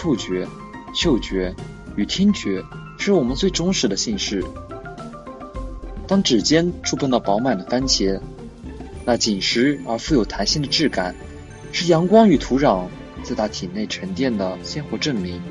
触觉、嗅觉与听觉是我们最忠实的信士。当指尖触碰到饱满的番茄，那紧实而富有弹性的质感，是阳光与土壤在它体内沉淀的鲜活证明。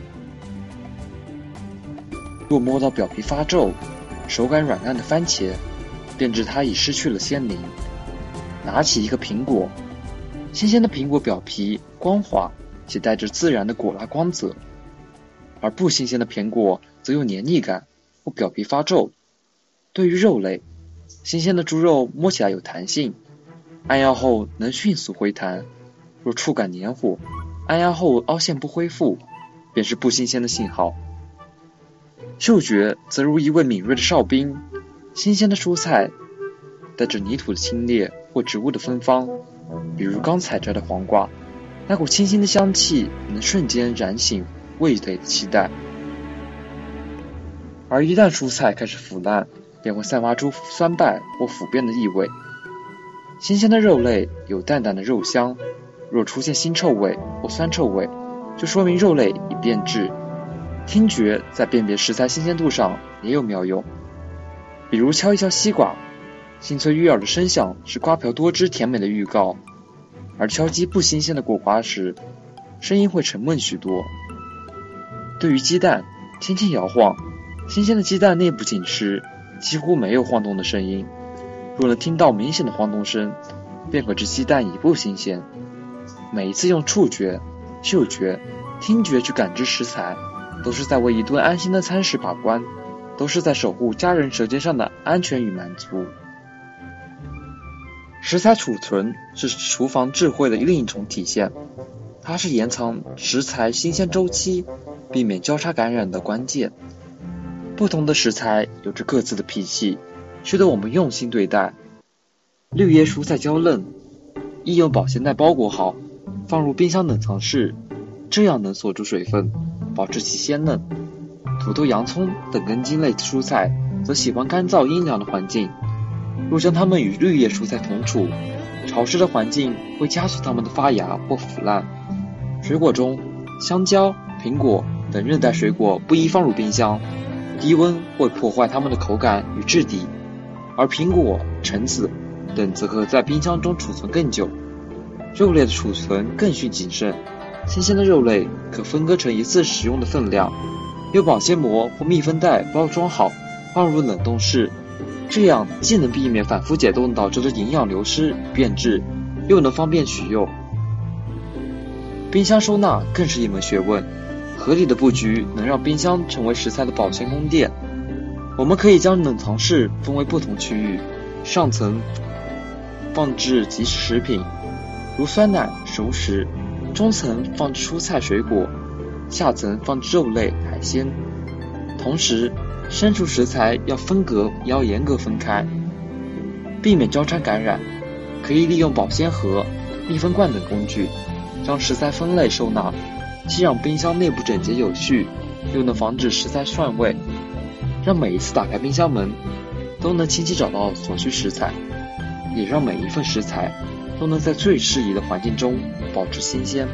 若摸到表皮发皱、手感软烂的番茄，便知它已失去了鲜灵。拿起一个苹果，新鲜的苹果表皮光滑且带着自然的果蜡光泽，而不新鲜的苹果则有黏腻感或表皮发皱。对于肉类，新鲜的猪肉摸起来有弹性，按压后能迅速回弹；若触感黏糊，按压后凹陷不恢复，便是不新鲜的信号。嗅觉则如一位敏锐的哨兵，新鲜的蔬菜带着泥土的清冽或植物的芬芳，比如刚采摘的黄瓜，那股清新的香气能瞬间燃醒味蕾的期待。而一旦蔬菜开始腐烂，便会散发出酸败或腐变的异味。新鲜的肉类有淡淡的肉香，若出现腥臭味或酸臭味，就说明肉类已变质。听觉在辨别食材新鲜度上也有妙用，比如敲一敲西瓜，清脆悦耳的声响是瓜瓢多汁甜美的预告，而敲击不新鲜的果瓜时，声音会沉闷许多。对于鸡蛋，轻轻摇晃，新鲜的鸡蛋内部紧实，几乎没有晃动的声音。若能听到明显的晃动声，便可知鸡蛋已不新鲜。每一次用触觉、嗅觉、听觉去感知食材，都是在为一顿安心的餐食把关，都是在守护家人舌尖上的安全与满足。食材储存是厨房智慧的另一种体现，它是延长食材新鲜周期，避免交叉感染的关键。不同的食材有着各自的脾气，需得我们用心对待。绿叶蔬菜娇嫩，宜用保鲜袋包裹好，放入冰箱冷藏室，这样能锁住水分，保持其鲜嫩。土豆、洋葱等根茎类蔬菜则喜欢干燥阴凉的环境，若将它们与绿叶蔬菜同处，潮湿的环境会加速它们的发芽或腐烂。水果中，香蕉、苹果等热带水果不宜放入冰箱，低温会破坏它们的口感与质地，而苹果、橙子等则可在冰箱中储存更久。肉类的储存更需谨慎，新鲜的肉类可分割成一次使用的分量，用保鲜膜或密封袋包装好，放入冷冻室，这样既能避免反复解冻导致的营养流失与变质，又能方便取用。冰箱收纳更是一门学问，合理的布局能让冰箱成为食材的保鲜宫殿。我们可以将冷藏室分为不同区域，上层放置即食食品，如酸奶、熟食；中层放置蔬菜水果，下层放置肉类、海鲜。同时，生熟食材要严格分开，避免交叉感染。可以利用保鲜盒、密封罐等工具，将食材分类收纳，既让冰箱内部整洁有序，又能防止食材串味，让每一次打开冰箱门都能清晰找到所需食材，也让每一份食材都能在最适宜的环境中保持新鲜。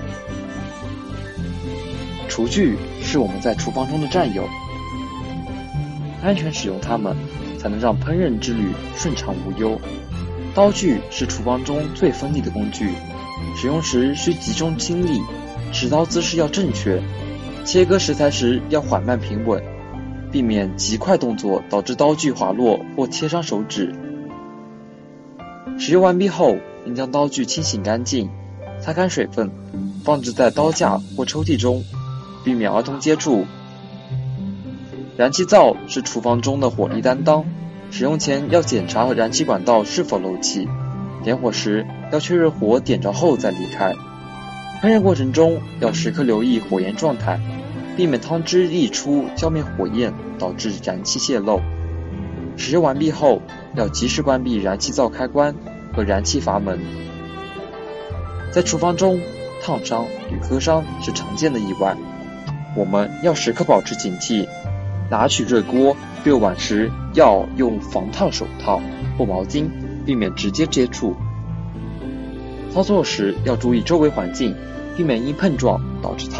厨具是我们在厨房中的战友，安全使用它们，才能让烹饪之旅顺畅无忧。刀具是厨房中最锋利的工具，使用时需集中精力，持刀姿势要正确，切割食材时要缓慢平稳，避免极快动作导致刀具滑落或切伤手指。使用完毕后，应将刀具清洗干净，擦干水分，放置在刀架或抽屉中，避免儿童接触。燃气灶是厨房中的火力担当，使用前要检查燃气管道是否漏气，点火时要确认火点着后再离开。烹饪过程中要时刻留意火焰状态，避免汤汁溢出浇灭火焰，导致燃气泄漏。使用完毕后，要及时关闭燃气灶开关和燃气阀门。在厨房中，烫伤与割伤是常见的意外，我们要时刻保持警惕。拿取热锅、热碗时要用防烫手套或毛巾，避免直接接触。操作时要注意周围环境，避免因碰撞导致烫